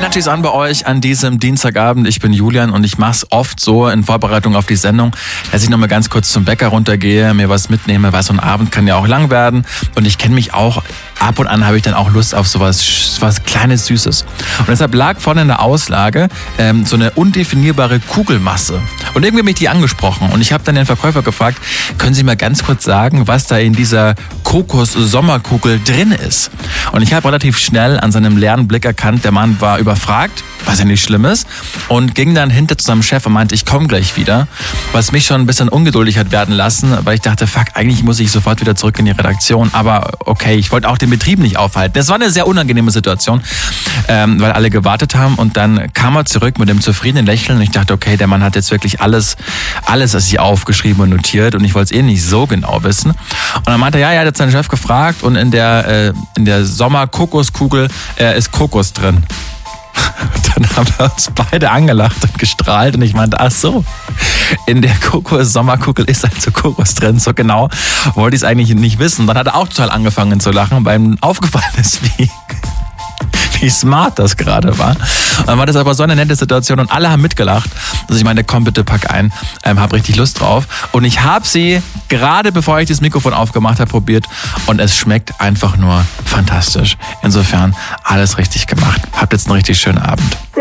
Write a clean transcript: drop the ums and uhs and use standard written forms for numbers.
Energies an bei euch an diesem Dienstagabend. Ich bin Julian und ich mache es oft so in Vorbereitung auf die Sendung, dass ich nochmal ganz kurz zum Bäcker runtergehe, mir was mitnehme, weil so ein Abend kann ja auch lang werden. Und ich kenne mich auch, ab und an habe ich dann auch Lust auf sowas kleines, Süßes. Und deshalb lag vorne in der Auslage so eine undefinierbare Kugelmasse. Und irgendwie mich die angesprochen. Und ich habe dann den Verkäufer gefragt, können Sie mal ganz kurz sagen, was da in dieser Kokos-Sommerkugel drin ist? Und ich habe relativ schnell an seinem leeren Blick erkannt, der Mann war überfragt, was ja nicht schlimm ist, und ging dann hinter zu seinem Chef und meinte, ich komme gleich wieder, was mich schon ein bisschen ungeduldig hat werden lassen, weil ich dachte, fuck, eigentlich muss ich sofort wieder zurück in die Redaktion, aber okay, ich wollte auch den Betrieb nicht aufhalten. Das war eine sehr unangenehme Situation, weil alle gewartet haben, und dann kam er zurück mit einem zufriedenen Lächeln und ich dachte, okay, der Mann hat jetzt wirklich alles was ich aufgeschrieben und notiert, und ich wollte es nicht so genau wissen. Und dann meinte er, ja, er hat jetzt seinen Chef gefragt, und in der Sommer-Kokoskugel ist Kokos drin. Dann haben wir uns beide angelacht und gestrahlt, und ich meinte, ach so, in der Kokos-Sommerkugel ist also Kokos drin. So genau wollte ich es eigentlich nicht wissen. Dann hat er auch total angefangen zu lachen, weil ihm aufgefallen ist, wie smart das gerade war. Und dann war das aber so eine nette Situation und alle haben mitgelacht. Also ich meinte, komm bitte, pack ein, hab richtig Lust drauf. Und ich habe sie gerade bevor ich das Mikrofon aufgemacht habe probiert, und es schmeckt einfach nur fantastisch. Insofern alles richtig gemacht. Habt jetzt einen richtig schönen Abend.